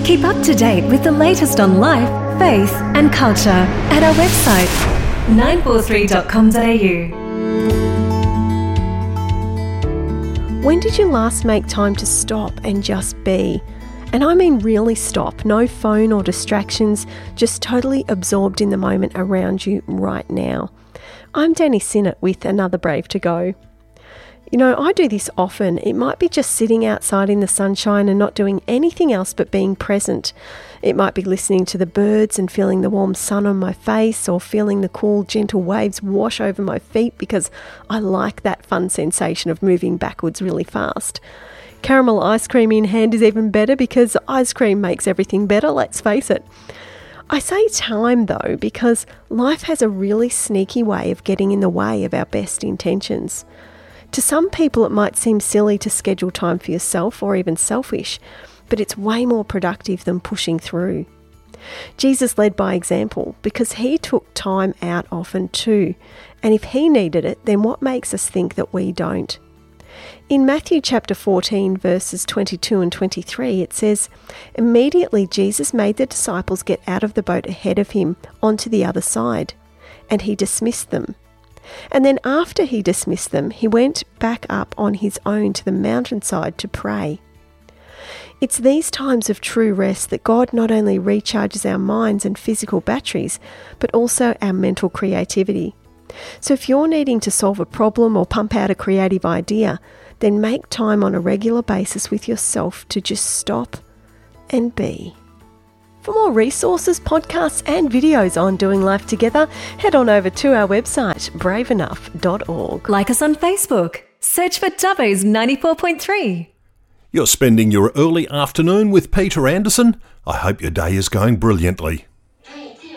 Keep up to date with the latest on life, faith and culture at our website 943.com.au. When did you last make time to stop and just be? And I mean really stop, no phone or distractions, just totally absorbed in the moment around you right now. I'm Danny Sinnott with Another Brave to Go. You know, I do this often. It might be just sitting outside in the sunshine and not doing anything else but being present. It might be listening to the birds and feeling the warm sun on my face, or feeling the cool, gentle waves wash over my feet because I like that fun sensation of moving backwards really fast. Caramel ice cream in hand is even better because ice cream makes everything better, let's face it. I say time though because life has a really sneaky way of getting in the way of our best intentions. To some people it might seem silly to schedule time for yourself or even selfish, but it's way more productive than pushing through. Jesus led by example because he took time out often too, and if he needed it, then what makes us think that we don't? In Matthew chapter 14 verses 22 and 23 it says, "Immediately Jesus made the disciples get out of the boat ahead of him onto the other side, and he dismissed them. And then after he dismissed them, he went back up on his own to the mountainside to pray." It's these times of true rest that God not only recharges our minds and physical batteries, but also our mental creativity. So if you're needing to solve a problem or pump out a creative idea, then make time on a regular basis with yourself to just stop and be. For more resources, podcasts and videos on doing life together, head on over to our website, braveenough.org. Like us on Facebook. Search for Dubbo's 94.3. You're spending your early afternoon with Peter Anderson? I hope your day is going brilliantly.